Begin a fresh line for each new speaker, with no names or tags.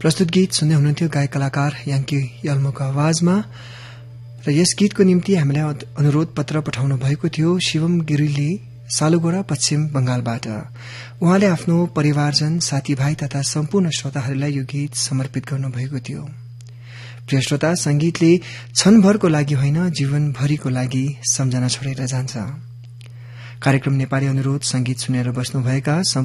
प्रस्तुत गीत सुन्दै हुनुहुन्थ्यो गायक कलाकार याङ्की यल्मोको आवाजमा र यस गीतको निम्ति हामीलाई अनुरोध पत्र पठाउनु भएको थियो शिवम गिरीले सालुगोडा पश्चिम बंगालबाट। उहाँले आफ्नो परिवारजन साथीभाइ तथा सम्पूर्ण श्रोताहरूलाई यो गीत समर्पित गर्नुभएको थियो। प्रिय श्रोता, संगीतले क्षणभरको लागि होइन जीवनभरिको लागि सम्झना छोडेर जान्छ। कार्यक्रम नेपाली अनुरोध संगीत सुनेर बस्नुभएका